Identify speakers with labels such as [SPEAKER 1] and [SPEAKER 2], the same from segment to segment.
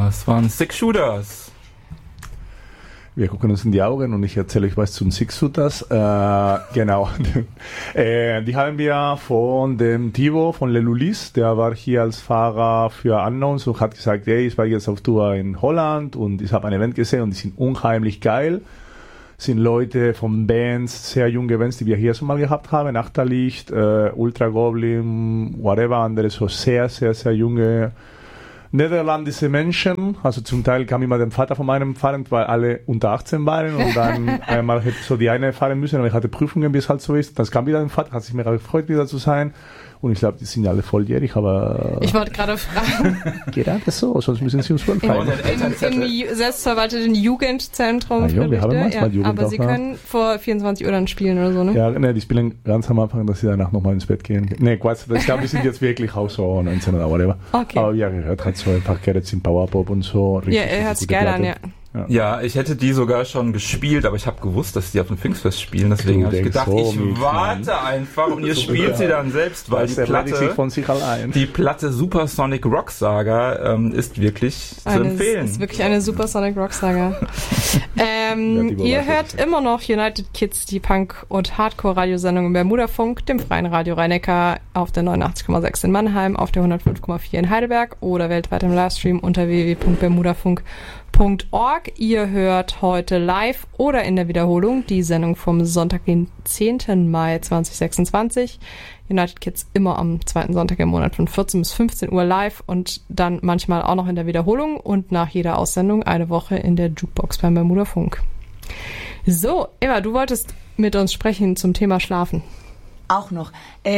[SPEAKER 1] Das waren Six Shooters.
[SPEAKER 2] Wir gucken uns in die Augen und ich erzähle euch was zum Six Shooters. Genau. Die haben wir von dem Thibaut von Le Lulis, der war hier als Fahrer für Unknowns und hat gesagt, hey, ich war jetzt auf Tour in Holland und ich habe ein Event gesehen und die sind unheimlich geil. Sind Leute von Bands, sehr junge Bands, die wir hier schon mal gehabt haben, Achterlicht, Ultra Goblin, whatever, andere so sehr, sehr, sehr junge niederländische Menschen, also zum Teil kam immer der Vater von meinem fahren, weil alle unter 18 waren und dann einmal hätte so die eine fahren müssen, aber ich hatte Prüfungen, wie es halt so ist. Das kam wieder der Vater, hat sich mega gefreut, wieder zu sein. Und ich glaube, die sind alle volljährig, aber...
[SPEAKER 3] Ich wollte gerade fragen.
[SPEAKER 2] Geht das so? Sonst müssen sie uns vollfallen.
[SPEAKER 3] Im selbstverwalteten Jugendzentrum.
[SPEAKER 2] Ja, wir haben manchmal Jugend
[SPEAKER 3] aber
[SPEAKER 2] auch,
[SPEAKER 3] sie können vor 24 Uhr dann spielen oder so, ne?
[SPEAKER 2] Ja, ne, die spielen ganz am Anfang, dass sie danach nochmal ins Bett gehen. Ne, Quatsch, ich glaube, die sind jetzt wirklich auch so 19 oder whatever.
[SPEAKER 3] Okay.
[SPEAKER 2] Aber wie er gehört hat, so ein paar Carrots im Powerpop und so.
[SPEAKER 3] Ja, er hört sich geil an, ja.
[SPEAKER 1] Ja, ich hätte die sogar schon gespielt, aber ich habe gewusst, dass die auf dem Pfingstfest spielen, deswegen habe ich gedacht,
[SPEAKER 2] so
[SPEAKER 1] ich warte einfach und ihr spielt sie dann selbst, weil die Platte Supersonic Rock Saga ist wirklich zu empfehlen.
[SPEAKER 3] Ist wirklich eine Supersonic Rock Saga. Ihr hört immer noch United Kids, die Punk- und Hardcore-Radiosendung im Bermudafunk, dem freien Radio Rhein-Neckar auf der 89,6 in Mannheim, auf der 105,4 in Heidelberg oder weltweit im Livestream unter www.bermudafunk.org. Ihr hört heute live oder in der Wiederholung die Sendung vom Sonntag, den 10. Mai 2026. United Kids immer am zweiten Sonntag im Monat von 14 bis 15 Uhr live und dann manchmal auch noch in der Wiederholung und nach jeder Aussendung eine Woche in der Jukebox beim Bermudafunk. So, Eva, du wolltest mit uns sprechen zum Thema Schlafen.
[SPEAKER 4] Auch noch.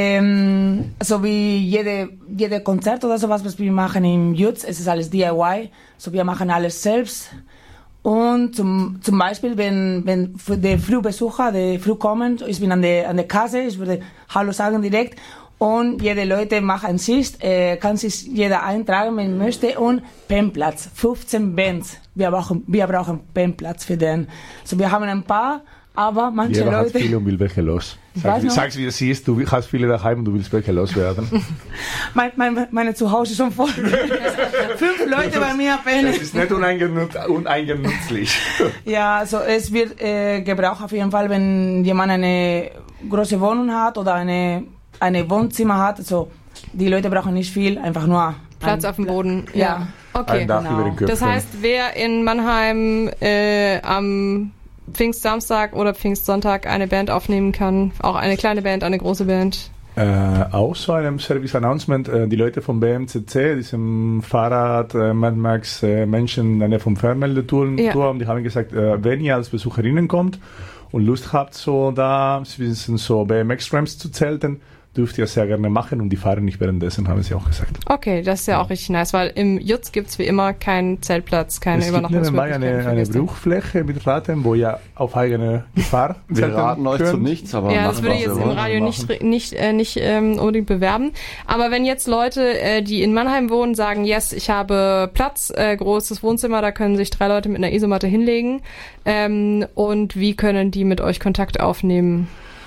[SPEAKER 4] So wie jede Konzert oder sowas, was wir machen im Jutz, es ist alles DIY. So wir machen alles selbst. Und zum Beispiel, wenn der Frühbesucher, der früh kommt, ich bin an der Kasse, ich würde Hallo sagen direkt. Und jede Leute macht einen Schicht, kann sich jeder eintragen, wenn möchte. Und Pennplatz, 15 Bands. Wir brauchen Pennplatz für den. So wir haben ein paar. Aber manche
[SPEAKER 2] Jeder
[SPEAKER 4] Leute...
[SPEAKER 2] hat viele und will welche los. Sag's wie es ist, du hast viele daheim und du willst welche loswerden.
[SPEAKER 4] Meine Zuhause ist schon voll. 5 Leute bei mir pennen.
[SPEAKER 2] Das ist nicht uneigennutzlich.
[SPEAKER 4] Ja, also es wird gebraucht auf jeden Fall, wenn jemand eine große Wohnung hat oder eine Wohnzimmer hat. Also die Leute brauchen nicht viel, einfach nur...
[SPEAKER 3] Platz auf dem Boden. Ja. Okay.
[SPEAKER 2] Ein Dach über den Köpfen.
[SPEAKER 3] Das heißt, wer in Mannheim am Pfingstsamstag oder Pfingstsonntag eine Band aufnehmen kann, auch eine kleine Band, eine große Band.
[SPEAKER 2] Auch so einem Service-Announcement, die Leute vom BMCC, diesem Fahrrad, Mad Max, Menschen in der Nähe vom Fernmeldeturm, die haben gesagt, wenn ihr als Besucherinnen kommt und Lust habt, so da so BMX-Ramps zu zelten, dürft ihr sehr gerne machen und die fahren nicht währenddessen, haben sie auch gesagt.
[SPEAKER 3] Okay, das ist ja auch richtig nice, weil im Jutz gibt es wie immer keinen Zeltplatz, keine Übernachtungsmöglichkeit.
[SPEAKER 2] Es gibt eine Bruchfläche mit Raten, wo ihr auf eigene Gefahr
[SPEAKER 5] Wir raten euch zu nichts, aber
[SPEAKER 3] ja, das würde ich jetzt im Radio nicht unbedingt bewerben. Aber wenn jetzt Leute, die in Mannheim wohnen, sagen, yes, ich habe Platz, großes Wohnzimmer, da können sich 3 Leute mit einer Isomatte hinlegen, und wie können die mit euch Kontakt aufnehmen?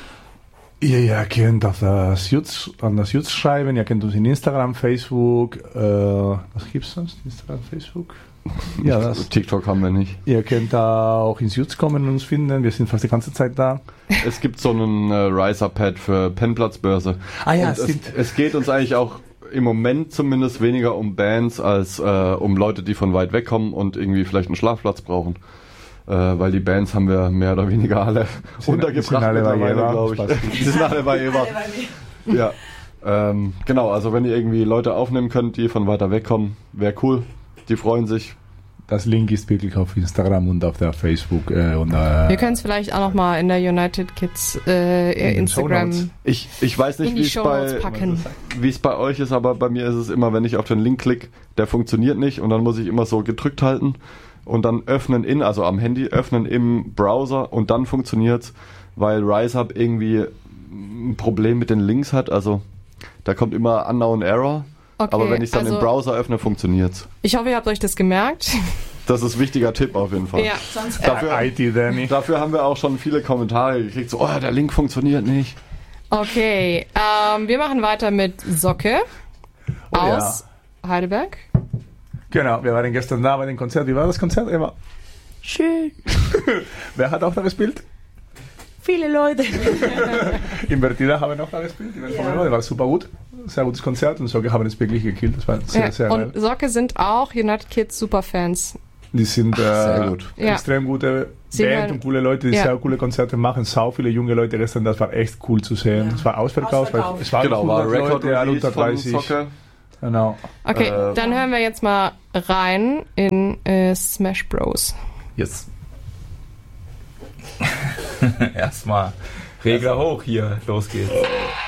[SPEAKER 2] Ihr könnt an das Jutz schreiben, ihr könnt uns in Instagram, Facebook, was gibt's sonst? Instagram, Facebook?
[SPEAKER 5] Ja, das. TikTok haben wir nicht.
[SPEAKER 2] Ihr könnt auch ins Jutz kommen und uns finden, wir sind fast die ganze Zeit da.
[SPEAKER 5] Es gibt so einen Riser-Pad für Pennplatzbörse.
[SPEAKER 2] Ah ja,
[SPEAKER 5] es geht uns eigentlich auch im Moment zumindest weniger um Bands als um Leute, die von weit weg kommen und irgendwie vielleicht einen Schlafplatz brauchen. Weil die Bands haben wir mehr oder weniger alle untergebracht mittlerweile, glaube ich. Die sind alle bei Eva. Ja, genau, also wenn ihr irgendwie Leute aufnehmen könnt, die von weiter weg kommen, wäre cool. Die freuen sich.
[SPEAKER 2] Das Link ist wirklich auf Instagram und auf der Facebook.
[SPEAKER 3] Wir können es vielleicht auch nochmal in der United Kids Instagram.
[SPEAKER 5] Ich weiß nicht, wie es bei euch ist, aber bei mir ist es immer, wenn ich auf den Link klicke, der funktioniert nicht und dann muss ich immer so gedrückt halten. Und dann öffnen also am Handy, öffnen im Browser und dann funktioniert's, weil RiseUp irgendwie ein Problem mit den Links hat. Also da kommt immer Unknown Error. Okay, aber wenn ich es dann im Browser öffne, funktioniert's.
[SPEAKER 3] Ich hoffe, ihr habt euch das gemerkt.
[SPEAKER 5] Das ist ein wichtiger Tipp auf jeden Fall.
[SPEAKER 3] Ja,
[SPEAKER 5] sonst dafür haben wir auch schon viele Kommentare gekriegt, so, der Link funktioniert nicht.
[SPEAKER 3] Okay, wir machen weiter mit Socke aus Heidelberg.
[SPEAKER 2] Genau, wir waren gestern da bei dem Konzert. Wie war das Konzert, Eva?
[SPEAKER 4] Schön.
[SPEAKER 2] Wer hat auch da gespielt?
[SPEAKER 4] Viele Leute.
[SPEAKER 2] Invertida haben auch da gespielt. Ja. War super gut. Sehr gutes Konzert und Socke haben es wirklich gekillt. Das war sehr, sehr geil.
[SPEAKER 3] Und Socke sind auch United Kids Superfans.
[SPEAKER 2] Die sind
[SPEAKER 5] sehr gut.
[SPEAKER 2] Extrem gute Band und coole Leute, die sehr coole Konzerte machen. Sau viele junge Leute gestern, das war echt cool zu sehen. Es war ausverkauft. Es war
[SPEAKER 5] Leute, alle unter 30.
[SPEAKER 2] Genau.
[SPEAKER 3] Okay, dann hören wir jetzt mal rein in Smash Bros.
[SPEAKER 1] Yes. Erstmal Regler hoch hier, los geht's.